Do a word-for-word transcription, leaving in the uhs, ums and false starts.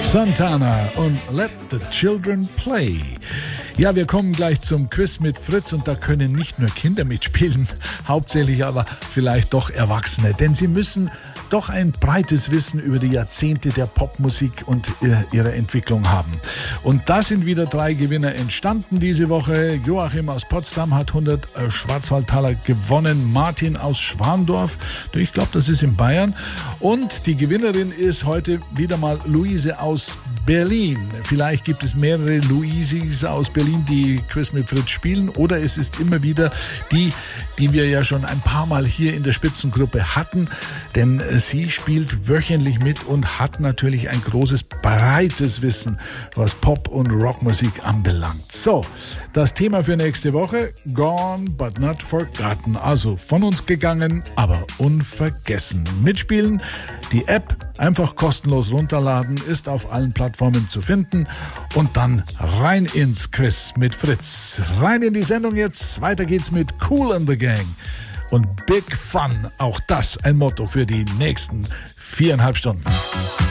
Santana und Let the Children Play. Ja, wir kommen gleich zum Quiz mit Fritz und da können nicht nur Kinder mitspielen, hauptsächlich aber vielleicht doch Erwachsene, denn sie müssen doch ein breites Wissen über die Jahrzehnte der Popmusik und ihre Entwicklung haben. Und da sind wieder drei Gewinner entstanden diese Woche. Joachim aus Potsdam hat hundert Schwarzwaldtaler gewonnen, Martin aus Schwandorf, ich glaube, das ist in Bayern. Und die Gewinnerin ist heute wieder mal Luise aus Berlin. Vielleicht gibt es mehrere Luisis aus Berlin, die Quiz mit Fritz spielen, oder es ist immer wieder die, die wir ja schon ein paar Mal hier in der Spitzengruppe hatten, denn sie spielt wöchentlich mit und hat natürlich ein großes, breites Wissen, was Pop- und Rockmusik anbelangt. So, das Thema für nächste Woche: Gone but not forgotten. Also von uns gegangen, aber unvergessen. Mitspielen, die App einfach kostenlos runterladen, ist auf allen Plattformen zu finden. Und dann rein ins Quiz mit Fritz. Rein in die Sendung jetzt. Weiter geht's mit Kool and the Gang und Big Fun. Auch das ein Motto für die nächsten viereinhalb Stunden.